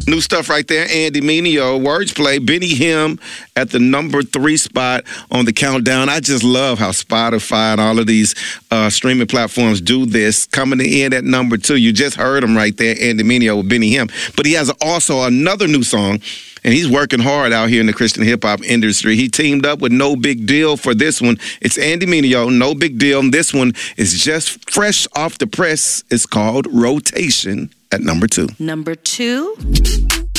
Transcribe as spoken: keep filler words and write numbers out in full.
New stuff right there. Andy Mineo, Wordplay, Benny Him at the number three spot on the countdown. I just love how Spotify and all of these uh, streaming platforms do this. Coming in at number two. You just heard him right there, Andy Mineo with Benny Him. But he has also another new song, and he's working hard out here in the Christian hip-hop industry. He teamed up with No Big Deal for this one. It's Andy Mineo, No Big Deal. And this one is just fresh off the press. It's called Rotation at number two. Number two.